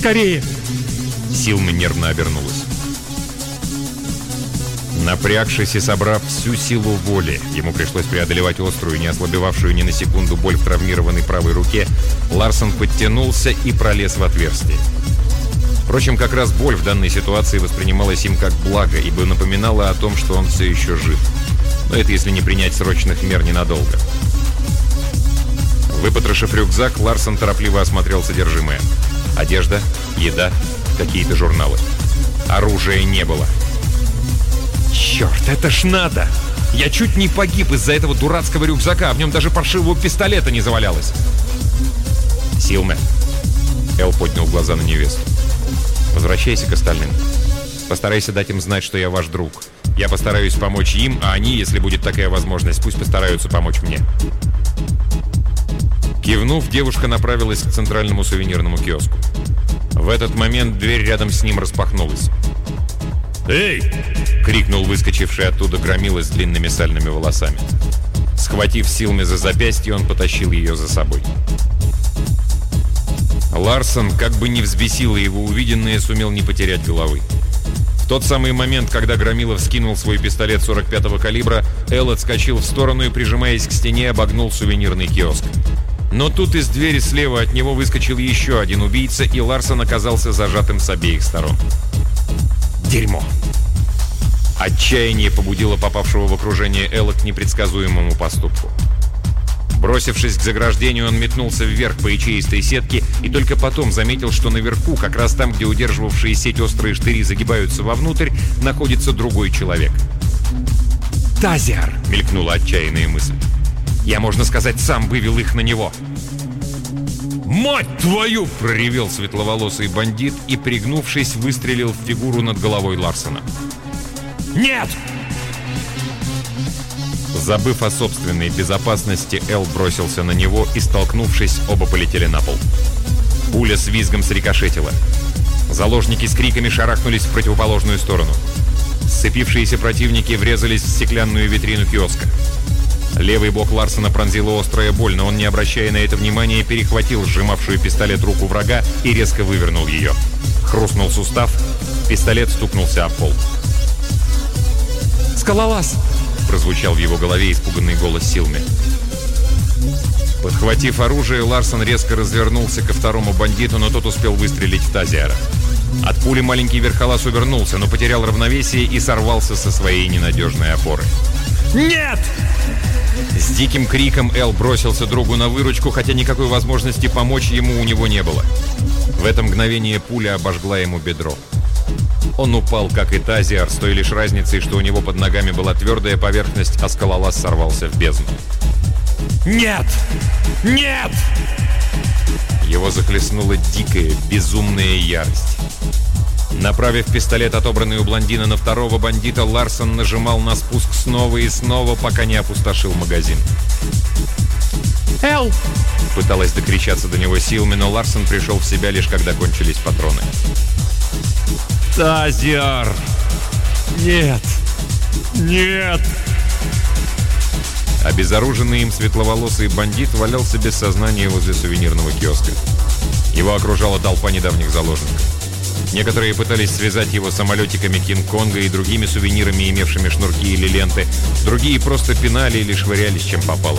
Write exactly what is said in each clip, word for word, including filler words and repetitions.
Скорее!» Силме нервно обернулась. Напрягшись и собрав всю силу воли, ему пришлось преодолевать острую, не ослабевавшую ни на секунду боль в травмированной правой руке, Ларсон подтянулся и пролез в отверстие. Впрочем, как раз боль в данной ситуации воспринималась им как благо, ибо напоминала о том, что он все еще жив. Но это если не принять срочных мер ненадолго. Выпотрошив рюкзак, Ларсон торопливо осмотрел содержимое. Одежда, еда, какие-то журналы. Оружия не было. «Черт, это ж надо! Я чуть не погиб из-за этого дурацкого рюкзака, в нем даже паршивого пистолета не завалялось!» «Силме!» Эл поднял глаза на невесту. «Возвращайся к остальным. Постарайся дать им знать, что я ваш друг. Я постараюсь помочь им, а они, если будет такая возможность, пусть постараются помочь мне». Кивнув, девушка направилась к центральному сувенирному киоску. В этот момент дверь рядом с ним распахнулась. «Эй!» — крикнул выскочивший оттуда громила с длинными сальными волосами. Схватив Силме за запястье, он потащил ее за собой. Ларсон, как бы не взбесило его увиденное, сумел не потерять головы. В тот самый момент, когда Громилов скинул свой пистолет сорок пятого калибра, Эл отскочил в сторону и, прижимаясь к стене, обогнул сувенирный киоск. Но тут из двери слева от него выскочил еще один убийца, и Ларсон оказался зажатым с обеих сторон. Дерьмо! Отчаяние побудило попавшего в окружение Элла к непредсказуемому поступку. Бросившись к заграждению, он метнулся вверх по ячеистой сетке и только потом заметил, что наверху, как раз там, где удерживавшие сеть острые штыри загибаются вовнутрь, находится другой человек. «Тазиар!» — мелькнула отчаянная мысль. «Я, можно сказать, сам вывел их на него!» «Мать твою!» — проревел светловолосый бандит и, пригнувшись, выстрелил в фигуру над головой Ларсона. «Нет!» Забыв о собственной безопасности, Эл бросился на него и, столкнувшись, оба полетели на пол. Пуля с визгом срикошетила. Заложники с криками шарахнулись в противоположную сторону. Сцепившиеся противники врезались в стеклянную витрину киоска. Левый бок Ларсона пронзила острая боль, но он, не обращая на это внимания, перехватил сжимавшую пистолет руку врага и резко вывернул ее. Хрустнул сустав, пистолет стукнулся об пол. «Скалолаз!» — прозвучал в его голове испуганный голос Силме. Подхватив оружие, Ларсон резко развернулся ко второму бандиту, но тот успел выстрелить в Тазиара. От пули маленький верхолаз увернулся, но потерял равновесие и сорвался со своей ненадежной опоры. «Нет!» С диким криком Эл бросился другу на выручку, хотя никакой возможности помочь ему у него не было. В это мгновение пуля обожгла ему бедро. Он упал, как и Тазиар, с той лишь разницей, что у него под ногами была твердая поверхность, а скалолаз сорвался в бездну. «Нет! Нет!» Его захлестнула дикая, безумная ярость. Направив пистолет, отобранный у блондина, на второго бандита, Ларсон нажимал на спуск снова и снова, пока не опустошил магазин. «Эл!» — пыталась докричаться до него Силме, но Ларсон пришел в себя лишь когда кончились патроны. «Тазиар! Нет! Нет!» Обезоруженный им светловолосый бандит валялся без сознания возле сувенирного киоска. Его окружала толпа недавних заложников. Некоторые пытались связать его самолетиками Кинг-Конга и другими сувенирами, имевшими шнурки или ленты. Другие просто пинали или швырялись, чем попало.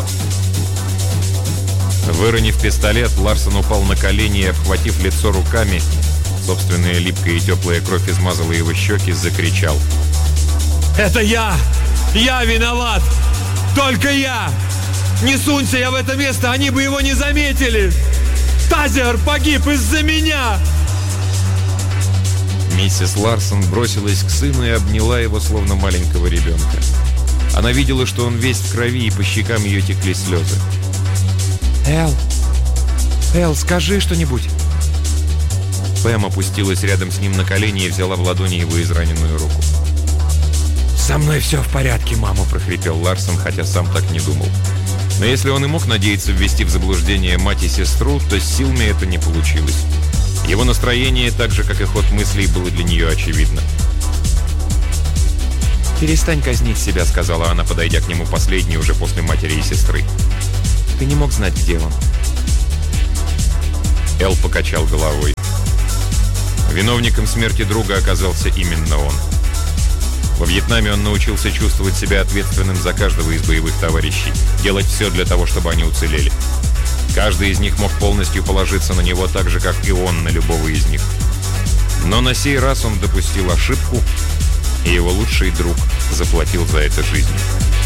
Выронив пистолет, Ларсон упал на колени и, обхватив лицо руками, собственная липкая и теплая кровь измазала его щеки, закричал: «Это я! Я виноват! Только я! Не сунься я в это место, они бы его не заметили! Тазиар погиб из-за меня!» Миссис Ларсон бросилась к сыну и обняла его, словно маленького ребенка. Она видела, что он весь в крови, и по щекам ее текли слезы. «Эл! Эл, скажи что-нибудь!» Пэм опустилась рядом с ним на колени и взяла в ладони его израненную руку. «Со мной все в порядке, мама!» – прохрипел Ларсон, хотя сам так не думал. Но если он и мог надеяться ввести в заблуждение мать и сестру, то с Силме это не получилось. Его настроение, так же, как и ход мыслей, было для нее очевидно. «Перестань казнить себя», — сказала она, подойдя к нему последней, уже после матери и сестры. «Ты не мог знать, где он». Эл покачал головой. Виновником смерти друга оказался именно он. Во Вьетнаме он научился чувствовать себя ответственным за каждого из боевых товарищей, делать все для того, чтобы они уцелели. Каждый из них мог полностью положиться на него так же, как и он на любого из них. Но на сей раз он допустил ошибку, и его лучший друг заплатил за это жизнью.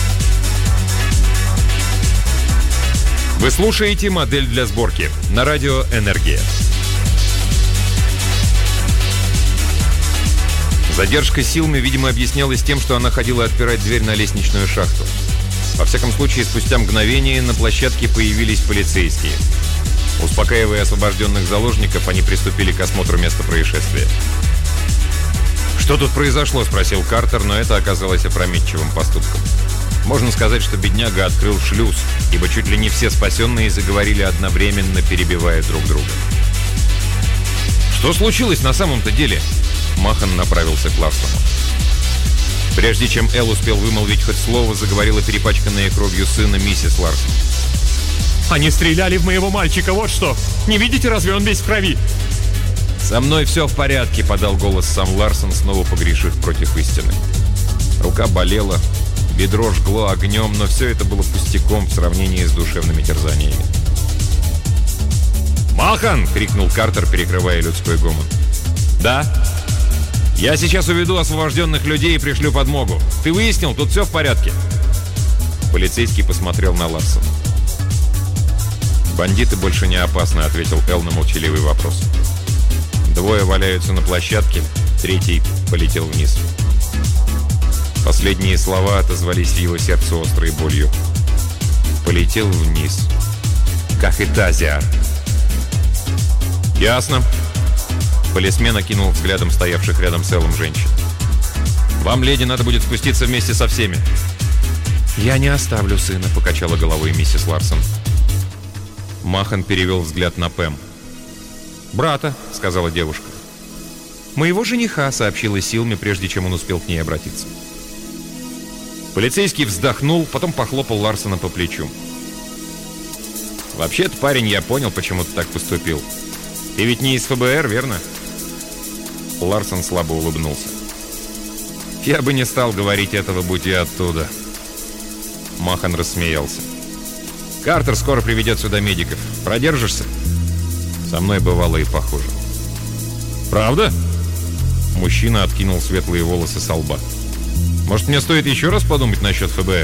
Вы слушаете «Модель для сборки» на радио «Энергия». Задержка Силме, видимо, объяснялась тем, что она ходила отпирать дверь на лестничную шахту. Во всяком случае, спустя мгновение на площадке появились полицейские. Успокаивая освобожденных заложников, они приступили к осмотру места происшествия. «Что тут произошло?» – спросил Картер, но это оказалось опрометчивым поступком. Можно сказать, что бедняга открыл шлюз, ибо чуть ли не все спасенные заговорили одновременно, перебивая друг друга. «Что случилось на самом-то деле?» Махан направился к Ларсону. Прежде чем Эл успел вымолвить хоть слово, заговорила перепачканная кровью сына миссис Ларсон. «Они стреляли в моего мальчика, вот что! Не видите, разве он весь в крови?» «Со мной все в порядке», — подал голос сам Ларсон, снова погрешив против истины. Рука болела, бедро жгло огнем, но все это было пустяком в сравнении с душевными терзаниями. «Махан!» — крикнул Картер, перекрывая людской гомон. «Да? Я сейчас уведу освобожденных людей и пришлю подмогу. Ты выяснил, тут все в порядке?» Полицейский посмотрел на Ларсона. «Бандиты больше не опасны», — ответил Эл на молчаливый вопрос. Двое валяются на площадке, третий полетел вниз. Последние слова отозвались в его сердце острой болью. Полетел вниз. Как и Тазиар. «Ясно». Полисмен окинул взглядом стоявших рядом с Эллом женщин. «Вам, леди, надо будет спуститься вместе со всеми». «Я не оставлю сына», — покачала головой миссис Ларсон. Махан перевел взгляд на Пэм. «Брата», — сказала девушка. «Моего жениха», — сообщила Силме, прежде чем он успел к ней обратиться. Полицейский вздохнул, потом похлопал Ларсона по плечу. «Вообще-то, парень, я понял, почему ты так поступил. Ты ведь не из эф бэ эр, верно?» Ларсон слабо улыбнулся. «Я бы не стал говорить этого, будь я оттуда». Махан рассмеялся. «Картер скоро приведет сюда медиков. Продержишься?» «Со мной бывало и похуже». «Правда?» Мужчина откинул светлые волосы со лба. «Может, мне стоит еще раз подумать насчет эф бэ эр?»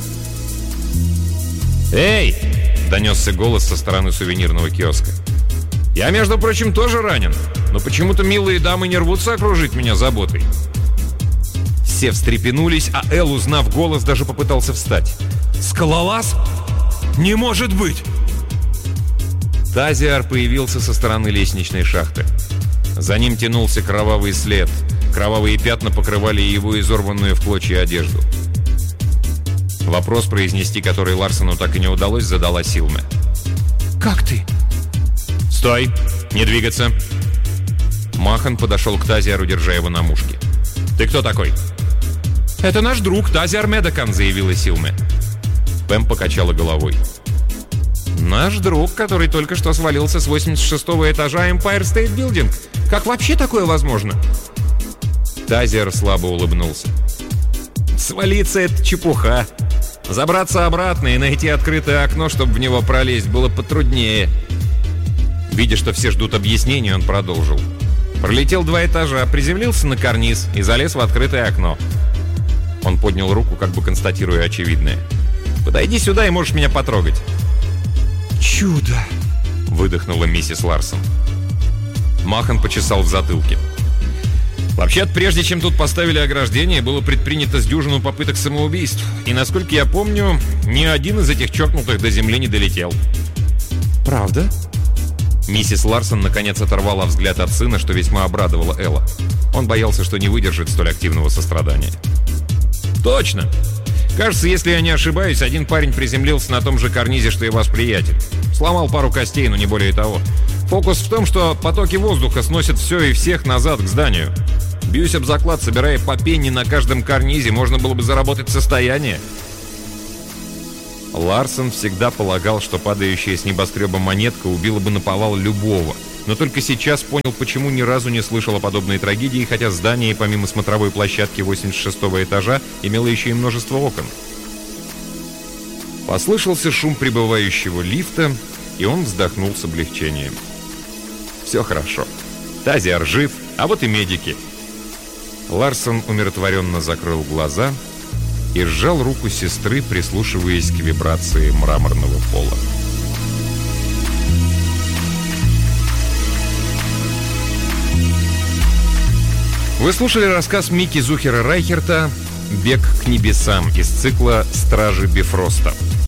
«Эй!» — донесся голос со стороны сувенирного киоска. «Я, между прочим, тоже ранен, но почему-то милые дамы не рвутся окружить меня заботой». Все встрепенулись, а Эл, узнав голос, даже попытался встать. «Скалолаз? Не может быть!» Тазиар появился со стороны лестничной шахты. За ним тянулся кровавый след. Кровавые пятна покрывали его изорванную в клочья одежду. Вопрос, произнести который Ларсону так и не удалось, задала Силме. «Как ты?» «Стой! Не двигаться!» Махан подошел к Тазиару, держа его на мушке. «Ты кто такой?» «Это наш друг, Тазиар Медакан», — заявила Силме. Пэм покачала головой. «Наш друг, который только что свалился с восемьдесят шестого этажа Empire State Building. Как вообще такое возможно?» Тазиар слабо улыбнулся. «Свалиться — это чепуха. Забраться обратно и найти открытое окно, чтобы в него пролезть, было потруднее». Видя, что все ждут объяснений, он продолжил. Пролетел два этажа, приземлился на карниз и залез в открытое окно. Он поднял руку, как бы констатируя очевидное. «Подойди сюда и можешь меня потрогать». «Чудо!» — выдохнула миссис Ларсон. Махан почесал в затылке. «Вообще-то, прежде чем тут поставили ограждение, было предпринято с дюжину попыток самоубийств. И, насколько я помню, ни один из этих чокнутых до земли не долетел». «Правда?» Миссис Ларсон наконец оторвала взгляд от сына, что весьма обрадовало Элла. Он боялся, что не выдержит столь активного сострадания. «Точно! Кажется, если я не ошибаюсь, один парень приземлился на том же карнизе, что и ваш приятель. Сломал пару костей, но не более того. Фокус в том, что потоки воздуха сносят все и всех назад к зданию. Бьюсь об заклад, собирая по пенни на каждом карнизе, можно было бы заработать состояние». Ларсон всегда полагал, что падающая с небоскреба монетка убила бы наповал любого, но только сейчас понял, почему ни разу не слышал о подобной трагедии, хотя здание, помимо смотровой площадки восемьдесят шестого этажа, имело еще и множество окон. Послышался шум прибывающего лифта, и он вздохнул с облегчением. Все хорошо. Тазиар жив, а вот и медики. Ларсон умиротворенно закрыл глаза и сжал руку сестры, прислушиваясь к вибрации мраморного пола. Вы слушали рассказ Микки Зухера Райхерта «Бег к небесам» из цикла «Стражи Бифроста».